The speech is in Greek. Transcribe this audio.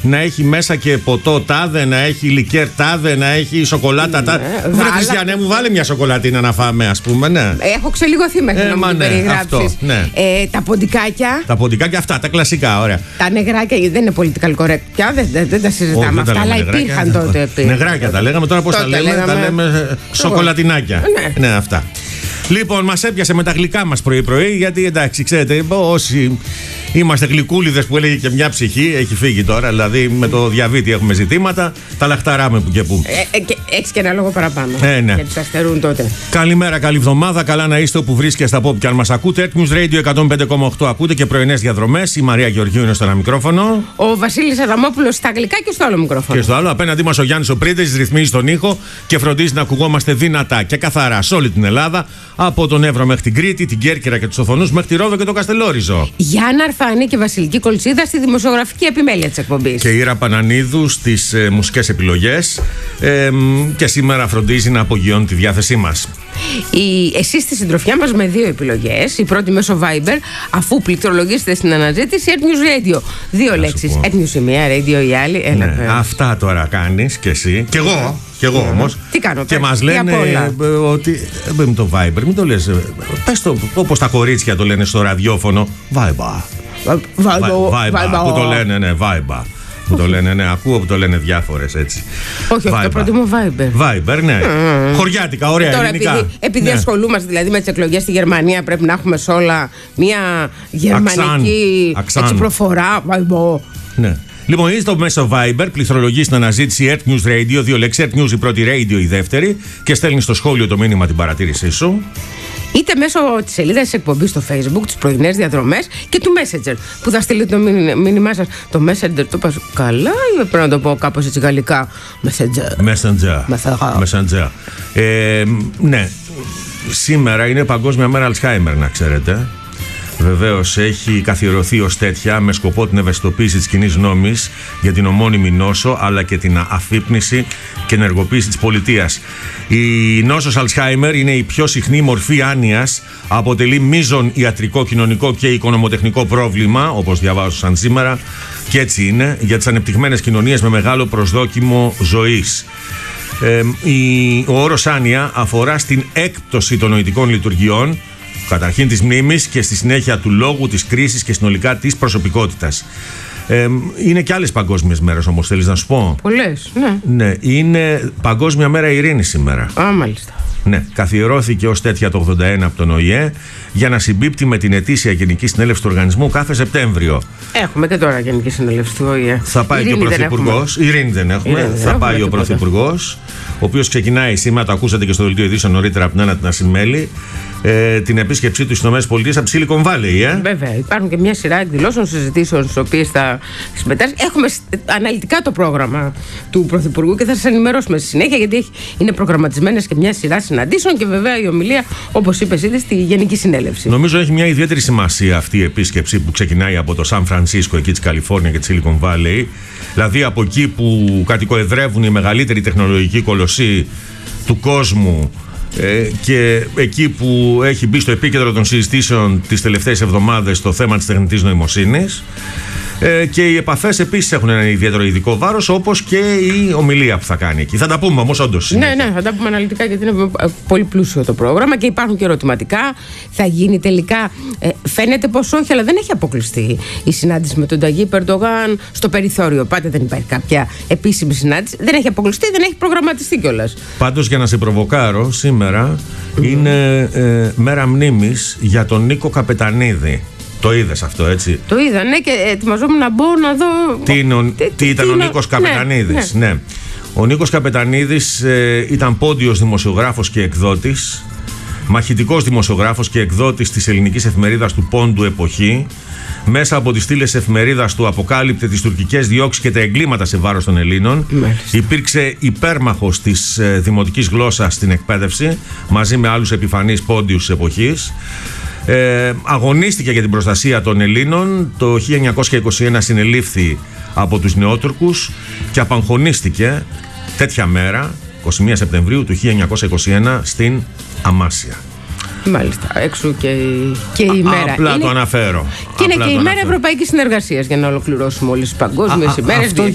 να έχει μέσα και ποτό τάδε, να έχει λικέρ τάδε, να έχει σοκολάτα τάδε. Βρε Χριστιανέ μου, βάλε μια σοκολατίνα να φάμε, ας πούμε, ναι. Έχω ξελιγωθεί μέχρι να μου την περιγράψεις. Ναι. Τα ποντικάκια. Τα ποντικάκια αυτά, τα κλασικά, ωραία. Τα νεγράκια δεν είναι political correct πια, δεν τα συζητάμε αυτά, αλλά υπήρχαν τότε. Νεγράκια τα λέγαμε, τώρα πώς τα λέμε, τα λέμε σοκολατινάκια. Ναι, αυτά. Λοιπόν, μας έπιασε με τα γλυκά μας πρωί-πρωί, γιατί εντάξει, ξέρετε, όσοι είμαστε γλυκούλιδες που έλεγε και μια ψυχή, έχει φύγει τώρα, δηλαδή με το διαβήτη έχουμε ζητήματα, τα λαχταράμε που και που. Έχεις και ένα λόγο παραπάνω. Ναι. Γιατί σας στερούν τότε. Καλημέρα, καλή εβδομάδα, καλά να είστε όπου βρίσκεστε από όπου και αν μας ακούτε. Earth News Radio 105,8 ακούτε και πρωινές διαδρομές. Η Μαρία Γεωργίου είναι στο ένα μικρόφωνο. Ο Βασίλης Αδαμόπουλος στα αγγλικά και στο άλλο μικρόφωνο. Και στο άλλο, απέναντί μας ο Γιάννης ο Πρίτης ρυθμίζει τον ήχο και φροντίζει να ακουγόμαστε δυνατά και καθαρά σε όλη την Ελλάδα. Από τον Εύρο μέχρι την Κρήτη, την Κέρκυρα και τους Οθονούς μέχρι τη Ρόδο και το Καστελόριζο. Γιάννα Αρφάνη και Βασιλική Κολτσίδα στη δημοσιογραφική επιμέλεια της εκπομπής. Και η Ήρα Πανανίδου στις μουσικές επιλογές. Και σήμερα φροντίζει να απογειώνει τη διάθεσή μας. Εσείς στη συντροφιά μας με δύο επιλογές. Η πρώτη μέσω Viber, αφού πληκτρολογήσετε στην αναζήτηση Earth News Radio. Δύο λέξεις. Earth News η μία, Radio η άλλη. Ναι, αυτά τώρα κάνεις κι εσύ. Κι εγώ. Κι εγώ όμως. Τι κάνω, και μας λένε ότι. Με το Viber, μην το λες. Πες το όπως τα κορίτσια το λένε στο ραδιόφωνο. Viber. Που το λένε, ναι, Viber. Που το λένε, ναι, ακούω που το λένε διάφορες έτσι. Όχι, το προτιμώ Viber. Viber, ναι. Χωριάτικα, ωραία, τώρα, ελληνικά. επειδή έτσι δηλαδή με τις εκλογές στη Γερμανία, πρέπει να έχουμε σε όλα μια γερμανική έτσι, προφορά. Ναι. Λοιπόν, είστε στο μέσο Viber, πληκτρολογεί στην αναζήτηση Earth News Radio, δύο λέξεις, Earth News η πρώτη, Radio η δεύτερη, και στέλνει στο σχόλιο το μήνυμα την παρατήρησή σου. Είτε μέσω της σελίδας της εκπομπής στο Facebook, τις πρωινές διαδρομές και του Messenger που θα στείλει το μήνυμά σας. Το Messenger το είπα καλά ή πρέπει να το πω κάπως έτσι γαλλικά? Messenger. Ναι, σήμερα είναι Παγκόσμια Μέρα Αλτσχάιμερ, να ξέρετε. Βεβαίως έχει καθιερωθεί ως τέτοια με σκοπό την ευαισθητοποίηση της κοινής γνώμης για την ομώνυμη νόσο, αλλά και την αφύπνιση και ενεργοποίηση της πολιτείας. Η νόσος Αλτσχάιμερ είναι η πιο συχνή μορφή άνοιας, αποτελεί μείζον ιατρικό, κοινωνικό και οικονομοτεχνικό πρόβλημα, όπως διαβάζω σήμερα, και έτσι είναι για τις ανεπτυγμένες κοινωνίες με μεγάλο προσδόκιμο ζωής. Ο όρος άνοια αφορά στην έκπτωση των νοητικών λειτουργιών, καταρχήν της μνήμης και στη συνέχεια του λόγου, της κρίσης και συνολικά της προσωπικότητας. Είναι και άλλες παγκόσμιες μέρες όμως, θέλεις να σου πω? Πολλές, ναι. Ναι, είναι Παγκόσμια Μέρα Ειρήνης σήμερα. Μάλιστα. Ναι, καθιερώθηκε ως τέτοια το 81 από τον ΟΗΕ για να συμπίπτει με την ετήσια Γενική Συνέλευση του Οργανισμού κάθε Σεπτέμβριο. Έχουμε και τώρα Γενική Συνέλευση του ΟΗΕ. Θα πάει και ο Πρωθυπουργός. Ειρήνη δεν έχουμε. Θα πάει ο Πρωθυπουργός, ο οποίος ξεκινάει σήμερα, το ακούσατε και στο δελτίο ειδήσεων νωρίτερα από την Άννα την Ασημέλη, την επίσκεψή του στις ΗΠΑ από τη Silicon Valley. Βέβαια, υπάρχουν και μια σειρά εκδηλώσεων, συζητήσεων στις οποίες θα συμμετάσχει. Έχουμε αναλυτικά το πρόγραμμα του Πρωθυπουργού και θα σας ενημερώσουμε στη συνέχεια, γιατί είναι προγραμματισμένες και μια σειρά συναντήσεων και βέβαια η ομιλία, όπως είπες ήδη, στη Γενική Συνέλευση. Νομίζω έχει μια ιδιαίτερη σημασία αυτή η επίσκεψη που ξεκινάει από το Σαν Φρανσίσκο, εκεί της Καλιφόρνια και τη Silicon Valley. Δηλαδή από εκεί που κατοικοεδρεύουν οι μεγαλύτεροι τεχνολογικοί κολοσσοί του κόσμου. Και εκεί που έχει μπει στο επίκεντρο των συζητήσεων τις τελευταίες εβδομάδες το θέμα της τεχνητής νοημοσύνης, και οι επαφές επίσης έχουν ένα ιδιαίτερο ειδικό βάρος, όπως και η ομιλία που θα κάνει εκεί. Θα τα πούμε όμως όντως. Ναι, θα τα πούμε αναλυτικά, γιατί είναι πολύ πλούσιο το πρόγραμμα και υπάρχουν και ερωτηματικά. Θα γίνει τελικά? Φαίνεται πως όχι, αλλά δεν έχει αποκλειστεί η συνάντηση με τον Ταγί Ερντογάν στο περιθώριο. Πάτε, δεν υπάρχει κάποια επίσημη συνάντηση. Δεν έχει αποκλειστεί, δεν έχει προγραμματιστεί κιόλας. Πάντως, για να σε προβοκάρω, σήμερα είναι μέρα μνήμης για τον Νίκο Καπετανίδη. Το είδες αυτό, έτσι? Το είδα, ναι, και ετοιμαζόμουν να μπω να δω τι ήταν ο Νίκος Καπετανίδης. Ναι. Ο Νίκος Καπετανίδης ήταν πόντιος δημοσιογράφος και εκδότης, μαχητικός δημοσιογράφος και εκδότης της ελληνικής εφημερίδας του Πόντου Εποχή. Μέσα από τις στήλες εφημερίδας του αποκάλυπτε τις τουρκικές διώξεις και τα εγκλήματα σε βάρος των Ελλήνων. Μάλιστα. Υπήρξε υπέρμαχος της δημοτικής γλώσσας στην εκπαίδευση, μαζί με άλλους επιφανείς πόντιους της εποχής. Αγωνίστηκε για την προστασία των Ελλήνων. Το 1921 συνελήφθη από τους Νεότουρκους και απαγχωνίστηκε τέτοια μέρα, 21 Σεπτεμβρίου του 1921, στην Αμάσια. Μάλιστα, έξω και η ημέρα. Απλά είναι, το αναφέρω. Και είναι και η ημέρα Ευρωπαϊκής Συνεργασίας, για να ολοκληρώσουμε όλες τις παγκόσμιες ημέρες.